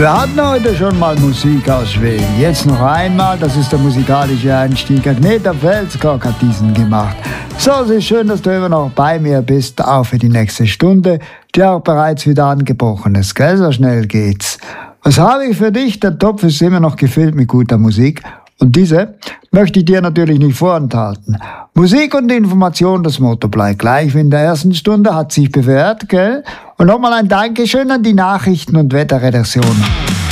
Wir hatten heute schon mal Musik aus Schweden. Jetzt noch einmal, das ist der musikalische Einstieg. Agneta Fältskog hat diesen gemacht. So, es ist schön, dass du immer noch bei mir bist, auch für die nächste Stunde, die auch bereits wieder angebrochen ist, gell? So schnell geht's. Was habe ich für dich? Der Topf ist immer noch gefüllt mit guter Musik. Und diese möchte ich dir natürlich nicht vorenthalten. Musik und Information, das Motto bleibt gleich wie in der ersten Stunde, hat sich bewährt, gell? Und nochmal ein Dankeschön an die Nachrichten- und Wetterredaktion.